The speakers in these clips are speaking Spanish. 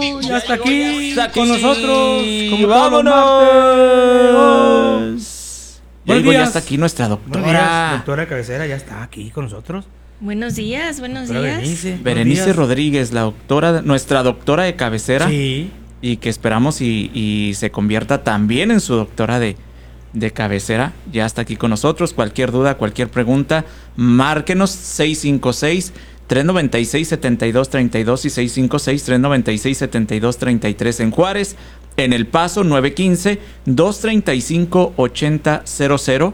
ya está aquí con nosotros. ¡Vámonos! Buenos días. Ya está aquí nuestra doctora. Doctora de cabecera, ya está aquí con nosotros. Buenos días, buenos Doctora días. Berenice Rodríguez, nuestra doctora de cabecera. Sí. Y que esperamos y se convierta también en su doctora de cabecera. Ya está aquí con nosotros. Cualquier duda, cualquier pregunta, márquenos 656-396-7232 y 656-396-7233 en Juárez. En El Paso, 915-235-8000.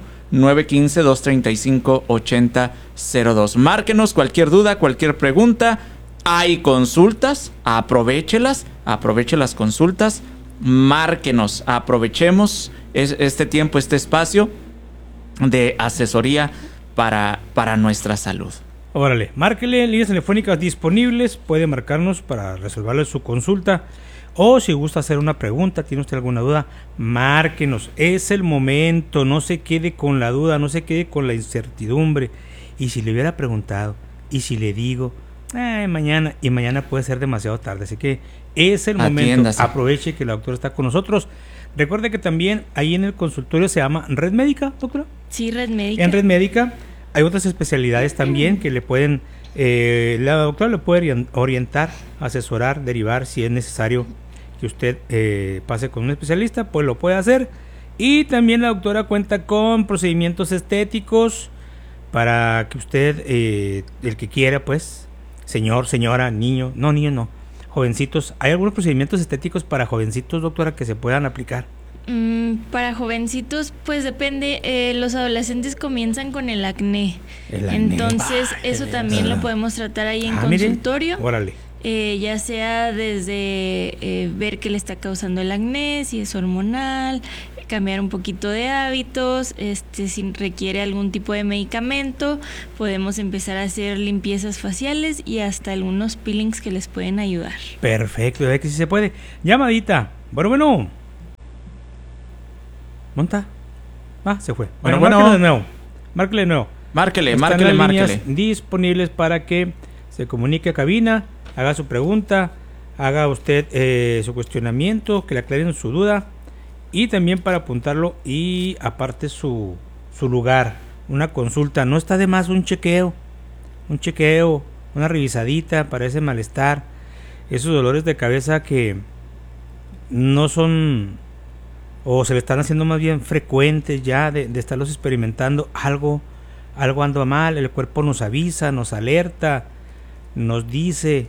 915-235-8002. Márquenos cualquier duda, cualquier pregunta. Hay consultas, aproveche las consultas. Márquenos, aprovechemos este tiempo, este espacio de asesoría para nuestra salud. Órale, márquele, líneas telefónicas disponibles, puede marcarnos para resolverle su consulta. O si gusta hacer una pregunta, tiene usted alguna duda, márquenos. Es el momento, no se quede con la duda, no se quede con la incertidumbre. Y si le hubiera preguntado, y si le digo, mañana puede ser demasiado tarde. Así que es el momento, atiéndase. Aproveche que la doctora está con nosotros. Recuerde que también ahí en el consultorio se llama Red Médica, doctora. Sí, Red Médica. En Red Médica hay otras especialidades también que le pueden... la doctora le puede orientar, asesorar, derivar si es necesario que usted pase con un especialista, pues lo puede hacer. Y también la doctora cuenta con procedimientos estéticos para que usted, el que quiera, pues, señor, señora, niño, no, jovencitos. ¿Hay algunos procedimientos estéticos para jovencitos, doctora, que se puedan aplicar? Para jovencitos, pues depende. Los adolescentes comienzan con el acné. Entonces, eso también lo podemos tratar ahí en consultorio. Mire, órale. Ya sea desde ver qué le está causando el acné, si es hormonal, cambiar un poquito de hábitos, si requiere algún tipo de medicamento, podemos empezar a hacer limpiezas faciales y hasta algunos peelings que les pueden ayudar. Perfecto, ve que sí se puede. Llamadita. Bueno. ¿Monta? Se fue. Bueno. Márquele de nuevo. Márquele. Líneas disponibles para que se comunique a cabina, haga su pregunta, haga usted su cuestionamiento, que le aclaren su duda y también para apuntarlo y aparte su lugar, una consulta. No está de más un chequeo, una revisadita para ese malestar, esos dolores de cabeza que no son o se le están haciendo más bien frecuentes ya de estarlos experimentando. Algo anda mal, el cuerpo nos avisa, nos alerta, nos dice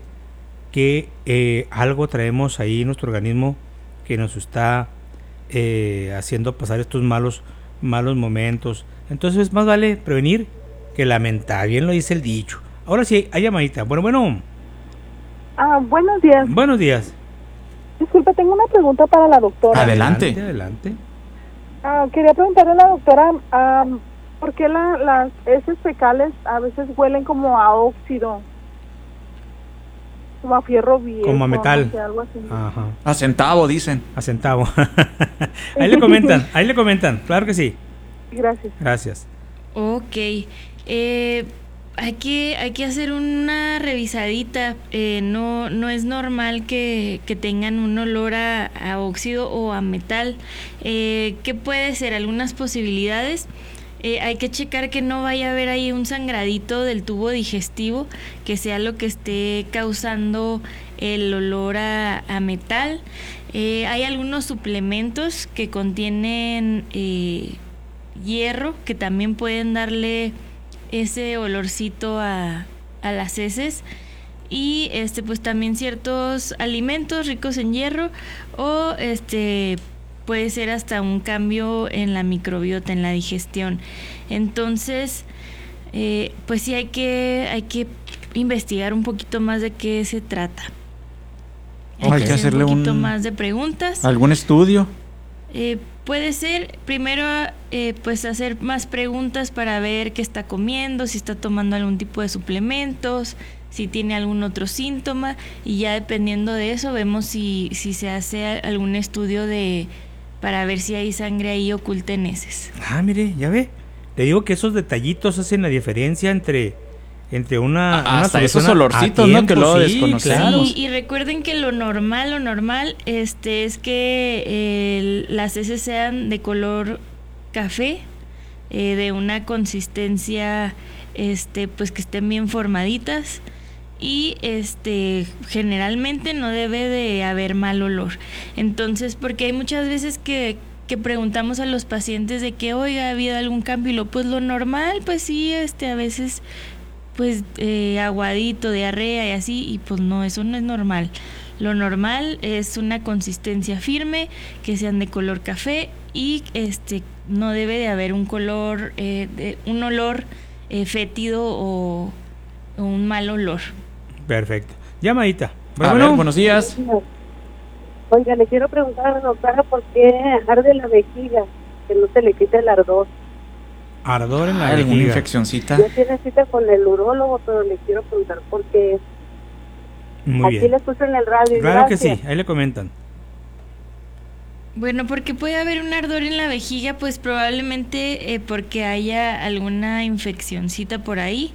que algo traemos ahí en nuestro organismo que nos está haciendo pasar estos malos momentos. Entonces más vale prevenir que lamentar, bien lo dice el dicho. Ahora sí, hay llamadita. Bueno. Buenos días. Buenos días. Disculpe, tengo una pregunta para la doctora. Adelante. Quería preguntarle a la doctora, ¿por qué las heces fecales a veces huelen como a óxido? Como a fierro viejo. Como a metal. No sé, algo así. Ajá. A centavo, dicen. A centavo. Ahí le comentan. Claro que sí. Gracias. Ok. Hay que hacer una revisadita. No es normal que tengan un olor a óxido o a metal. ¿Qué puede ser? Algunas posibilidades. Hay que checar que no vaya a haber ahí un sangradito del tubo digestivo, que sea lo que esté causando el olor a metal. Hay algunos suplementos que contienen hierro, que también pueden darle ese olorcito a las heces. Y pues también ciertos alimentos ricos en hierro o puede ser hasta un cambio en la microbiota, en la digestión. Entonces, pues sí hay que investigar un poquito más de qué se trata. Hay que hacerle un poquito más de preguntas. ¿Algún estudio? Puede ser, primero, pues hacer más preguntas para ver qué está comiendo, si está tomando algún tipo de suplementos, si tiene algún otro síntoma, y ya dependiendo de eso vemos si se hace algún estudio para ver si hay sangre ahí oculta en heces. Mire, ya ve. Le digo que esos detallitos hacen la diferencia entre entre una hasta solución esos olorcitos, a ¿no? Que luego sí, desconocemos. Sí, y recuerden que lo normal es que las heces sean de color café, de una consistencia pues que estén bien formaditas, y generalmente no debe de haber mal olor. Entonces, porque hay muchas veces que preguntamos a los pacientes de que, oiga, ¿ha habido algún cambio? Y pues lo normal, pues sí, a veces pues aguadito, diarrea y así, y pues no, eso no es normal. Lo normal es una consistencia firme, que sean de color café, y no debe de haber un color, un olor fétido o un mal olor. Perfecto. Llamadita. A ver, buenos días. Oiga, le quiero preguntar a la doctora por qué arde la vejiga, que no se le quite el ardor. Ardor en la ¿Alguna vejiga. infeccioncita? Yo tiene cita con el urólogo, pero le quiero preguntar por qué. Muy Aquí bien. le escucho en el radio. Claro que gracias. sí, ahí le comentan. Bueno, porque puede haber un ardor en la vejiga, pues probablemente porque haya alguna infeccioncita por ahí.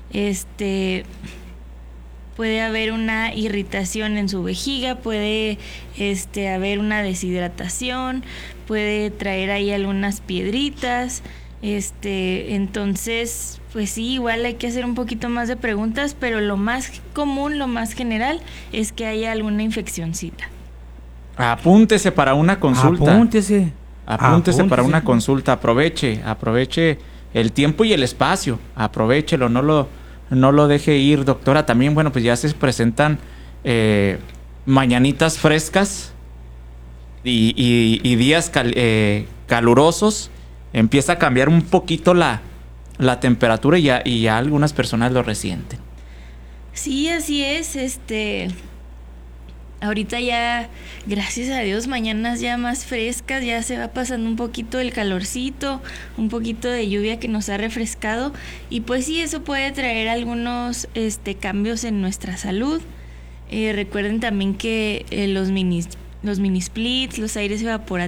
Puede haber una irritación en su vejiga, puede haber una deshidratación, puede traer ahí algunas piedritas. Entonces, pues sí, igual hay que hacer un poquito más de preguntas, pero lo más común, lo más general, es que haya alguna infeccioncita. Apúntese para una consulta. Apúntese. Apúntese para una consulta. Aproveche el tiempo y el espacio. Aprovechelo, no lo deje ir, doctora. También, bueno, pues ya se presentan mañanitas frescas y días calurosos. Empieza a cambiar un poquito la temperatura y ya algunas personas lo resienten. Sí, así es. Ahorita ya, gracias a Dios, mañanas ya más frescas, ya se va pasando un poquito el calorcito, un poquito de lluvia que nos ha refrescado, y pues sí, eso puede traer algunos cambios en nuestra salud. Recuerden también que los mini splits, los aires evaporativos,